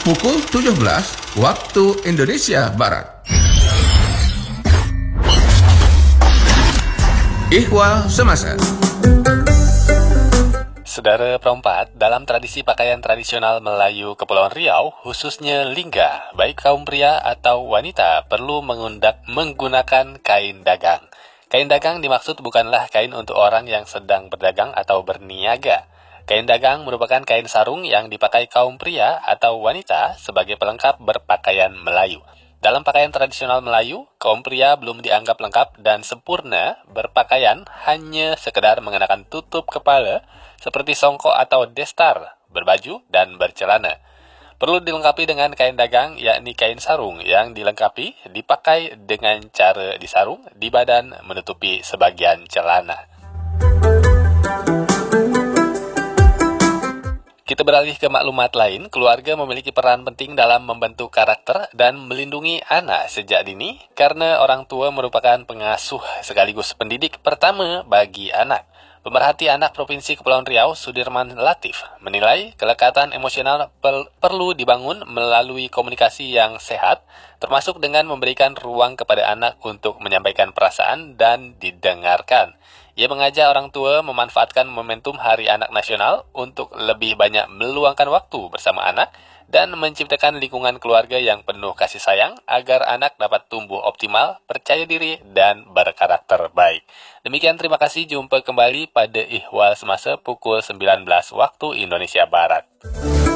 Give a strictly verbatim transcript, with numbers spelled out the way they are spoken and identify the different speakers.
Speaker 1: pukul tujuh belas waktu Indonesia Barat. Ihwal Semasa.
Speaker 2: Saudara perempat, dalam tradisi pakaian tradisional Melayu Kepulauan Riau, khususnya lingga, baik kaum pria atau wanita perlu mengundak, menggunakan kain dagang. Kain dagang dimaksud bukanlah kain untuk orang yang sedang berdagang atau berniaga. Kain dagang merupakan kain sarung yang dipakai kaum pria atau wanita sebagai pelengkap berpakaian Melayu. Dalam pakaian tradisional Melayu, kaum pria belum dianggap lengkap dan sempurna berpakaian hanya sekedar mengenakan tutup kepala seperti songkok atau destar, berbaju, dan bercelana. Perlu dilengkapi dengan kain dagang, yakni kain sarung yang dilengkapi dipakai dengan cara disarung di badan menutupi sebagian celana. Kita beralih ke maklumat lain, keluarga memiliki peran penting dalam membentuk karakter dan melindungi anak sejak dini karena orang tua merupakan pengasuh sekaligus pendidik pertama bagi anak. Pemerhati anak Provinsi Kepulauan Riau, Sudirman Latif, menilai kelekatan emosional per- perlu dibangun melalui komunikasi yang sehat, termasuk dengan memberikan ruang kepada anak untuk menyampaikan perasaan dan didengarkan. Ia mengajak orang tua memanfaatkan momentum Hari Anak Nasional untuk lebih banyak meluangkan waktu bersama anak dan menciptakan lingkungan keluarga yang penuh kasih sayang agar anak dapat tumbuh optimal, percaya diri, dan berkarakter baik. Demikian, terima kasih. Jumpa kembali pada Ihwal Semasa pukul sembilan belas waktu Indonesia Barat.